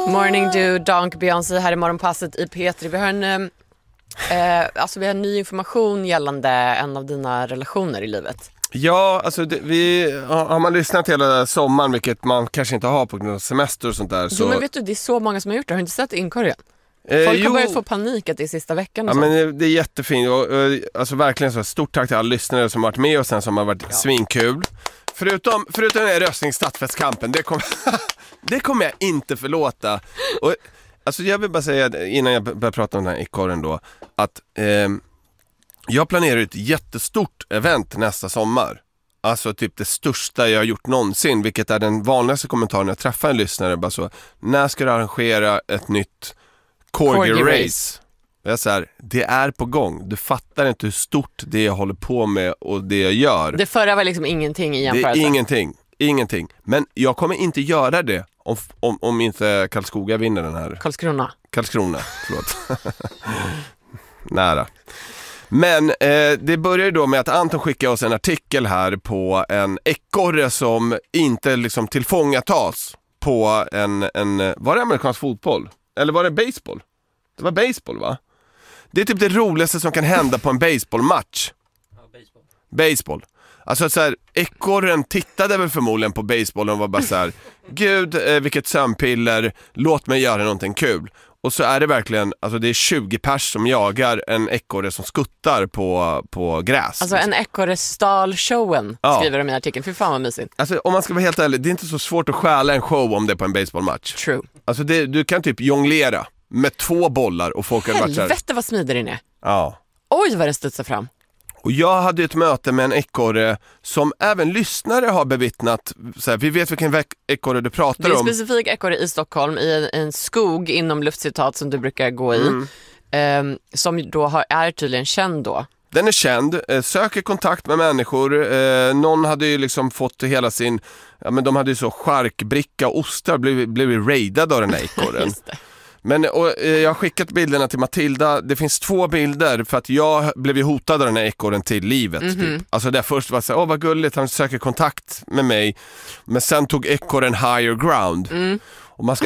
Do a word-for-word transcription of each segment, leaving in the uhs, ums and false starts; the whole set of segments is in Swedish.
Morning du, Donk, Beyoncé här i Morgonpasset i P tre. Vi har en eh, alltså vi har ny information gällande en av dina relationer i livet. Ja, alltså det, vi, har man lyssnat hela sommaren, vilket man kanske inte har på grund av semester och sånt där. Så... Jo, men vet du, det är så många som har gjort det. Har du inte sett inkorgen? Folk eh, har jo... börjat få panik att det är sista veckan. Och ja, så. men det är jättefint. Och, och, alltså verkligen så stort tack till alla lyssnare som har varit med och sen som har varit ja. svinkul. Förutom, förutom den röstning Stadsfestkampen, det, kom, det kommer jag inte förlåta. Och, alltså jag vill bara säga, innan jag börjar prata om den här ekorren då, att eh, jag planerar ett jättestort event nästa sommar. Alltså typ det största jag har gjort någonsin, vilket är den vanligaste kommentaren när jag träffar en lyssnare. Bara så, när ska du arrangera ett nytt Corgi-race? Jag så här, det är på gång. Du fattar inte hur stort det jag håller på med och det jag gör. Det förra var liksom ingenting i jämförelse. Det är ingenting, ingenting. Men jag kommer inte göra det om, om, om inte Karlskoga vinner den här. Karlskrona. Karlskrona, förlåt. Nära. Men eh, det börjar då med att Anton skickar oss en artikel här på en ekorre som inte liksom tillfångatas på en, en, var det amerikansk fotboll? Eller var det baseball? Det var baseball, va? Det är typ det roligaste som kan hända på en baseballmatch. Ja, baseball. Baseball. Alltså så här, ekorren tittade väl förmodligen på baseballen och var bara så här: Gud, eh, vilket sömnpiller, låt mig göra någonting kul. Och så är det verkligen, alltså det är tjugo pers som jagar en ekorre som skuttar på, på gräs. Alltså en ekorre stal showen, ja. skriver de i artikeln. Fy fan vad mysigt. Alltså om man ska vara helt ärlig, det är inte så svårt att stjäla en show om det är på en baseballmatch. True. Alltså det, du kan typ jonglera med två bollar och folk har varit så här. Helvete vad smidig den är. Ja. Oj vad det studsar fram. Och jag hade ett möte med en ekorre som även lyssnare har bevittnat. Så här, vi vet vilken veck- ekorre du pratar om. Det är en specifik ekorre i Stockholm i en, en skog inom luftcitat som du brukar gå i. Mm. Eh, som då har, är tydligen känd då. Den är känd, eh, söker kontakt med människor. Eh, någon hade ju liksom fått hela sin, ja men de hade ju så charkbricka och ostar, blev, blev raidad av den här ekorren. Just det. Men och, eh, jag har skickat bilderna till Matilda. Det finns två bilder för att jag blev ju hotad av den här ekorren till livet. Mm-hmm. Typ. Alltså där först var så här, åh vad gulligt, han söker kontakt med mig. Men sen tog ekorren higher ground. Mm. Och man ska...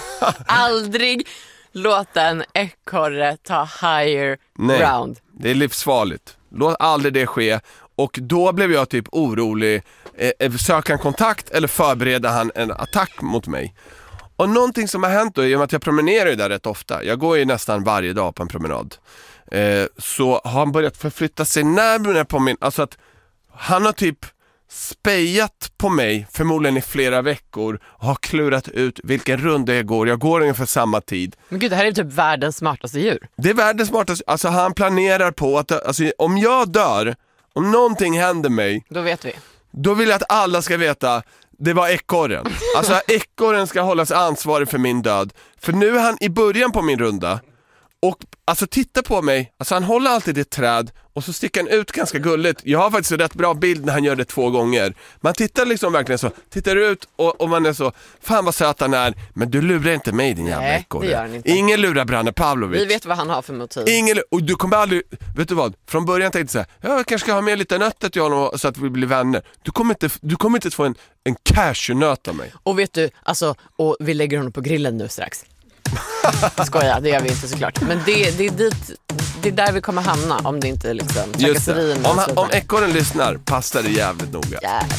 Aldrig låta en ekorre ta higher Nej, ground. Det är livsfarligt. Låt aldrig det ske. Och då blev jag typ orolig. Eh, söker han kontakt eller förbereder han en attack mot mig? Och någonting som har hänt då, i och med att jag promenerar ju där rätt ofta, jag går ju nästan varje dag på en promenad, eh, så har han börjat förflytta sig närmare på min, alltså att han har typ spejat på mig förmodligen i flera veckor och har klurat ut vilken runda jag går. Jag går ungefär samma tid. Men gud, det här är typ världens smartaste djur. Det är världens smartaste, alltså han planerar på att, alltså om jag dör, om någonting händer mig, då vet vi. Då vill jag att alla ska veta, det var ekorren. Alltså ekorren ska hållas ansvarig för min död. För nu är han i början på min runda. Och alltså titta på mig. Alltså han håller alltid ett träd. Och så sticker han ut ganska gulligt. Jag har faktiskt en rätt bra bild när han gör det två gånger. Man tittar liksom verkligen så. Tittar ut och, och man är så, fan vad söt han är. Men du lurar inte mig din jävla ekorre. Det gör han inte. Ingen lurar Branne Pavlovic. Vi vet vad han har för motiv. Ingen, och du kommer aldrig, vet du vad? Från början tänkte jag så här, jag kanske ska ha med lite nötter till honom så att vi blir vänner. Du kommer inte, du kommer inte få en, en cashewnöt av mig. Och vet du, alltså, och vi lägger honom på grillen nu strax. Skoja, det gör vi inte såklart. Men det, det är dit, det är där vi kommer hamna om det inte liksom Just det. Om, om ekorren lyssnar, passar det jävligt noga. Yeah.